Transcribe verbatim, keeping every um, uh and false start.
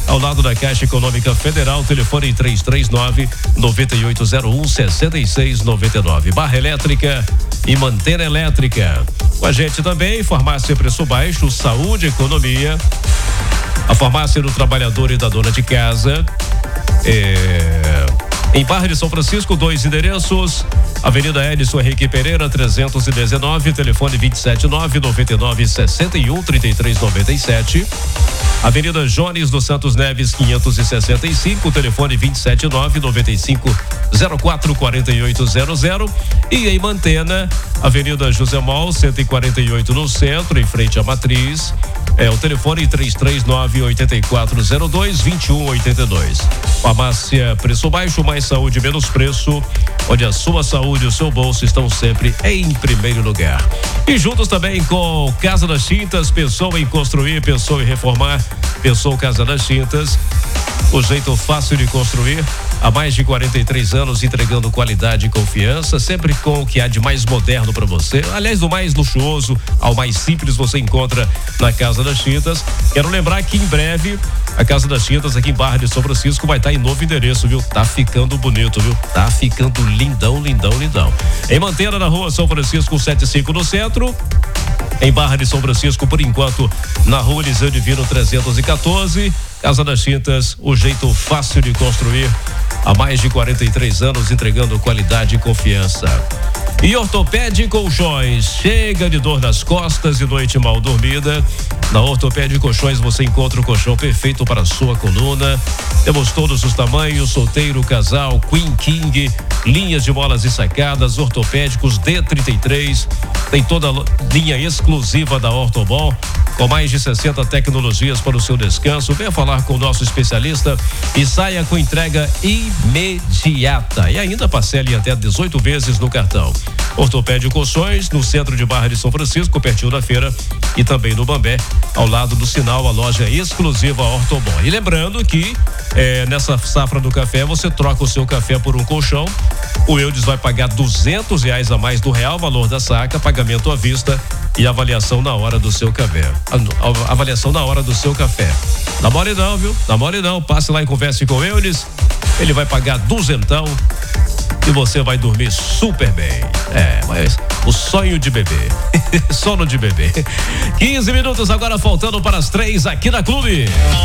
ao lado da Caixa Econômica Federal, telefone três três nove, nove oito zero um, seis seis nove nove. Barra Elétrica e Mantena Elétrica. Com a gente também, Farmácia Preço Baixo, Saúde, Economia, a Farmácia do Trabalhador e da Dona de Casa. É... Em Barra de São Francisco, dois endereços: Avenida Edson Henrique Pereira, trezentos e dezenove, telefone vinte e sete nove, nove nove, seis um, três três nove sete. Avenida Jones dos Santos Neves, quinhentos e sessenta e cinco, telefone vinte e sete nove, nove cinco zero quatro, quatro oito zero zero. E em Mantena, Avenida José Mol, cento e quarenta e oito no centro, em frente à Matriz. É o telefone três três nove, oito quatro zero dois, dois um oito dois. Farmácia Preço Baixo, mais saúde, menos preço, onde a sua saúde e o seu bolso estão sempre em primeiro lugar. E juntos também com Casa das Tintas, pensou em construir, pensou em reformar, pensou Casa das Tintas, o jeito fácil de construir. Há mais de quarenta e três anos entregando qualidade e confiança, sempre com o que há de mais moderno para você. Aliás, do mais luxuoso ao mais simples você encontra na Casa das Tintas. Quero lembrar que em breve a Casa das Tintas aqui em Barra de São Francisco vai estar em novo endereço, viu? Tá ficando bonito, viu? Tá ficando lindão, lindão, lindão. Em Mantena, na Rua São Francisco setenta e cinco no centro. Em Barra de São Francisco, por enquanto, na Rua Eliseu Divino trezentos e quatorze. Casa das Tintas, o jeito fácil de construir. Há mais de quarenta e três anos entregando qualidade e confiança. E Ortopédia Colchões, chega de dor nas costas e noite mal dormida. Na Ortopédia Colchões você encontra o colchão perfeito para a sua coluna. Temos todos os tamanhos: solteiro, casal, Queen, King, linhas de molas e sacadas, ortopédicos D trinta e três. Tem toda a linha exclusiva da Ortobon, com mais de sessenta tecnologias para o seu descanso. Venha falar com o nosso especialista e saia com entrega imediata. E ainda parcele até dezoito vezes no cartão. Ortopédia Colchões, no centro de Barra de São Francisco, pertinho da feira, e também no Bambé, ao lado do sinal, a loja exclusiva Ortobon. E lembrando que é, nessa safra do café você troca o seu café por um colchão. O Eudes vai pagar duzentos reais a mais do real valor da saca, pagamento à vista e avaliação na hora do seu café. A, a, avaliação na hora do seu café. Dá mole não, viu? Dá mole não. Passe lá e converse com o Eudes. Ele vai pagar duzentão e você vai dormir super bem. É, mas o sonho de bebê. Sono de bebê. quinze minutos agora faltando para as três aqui na Clube.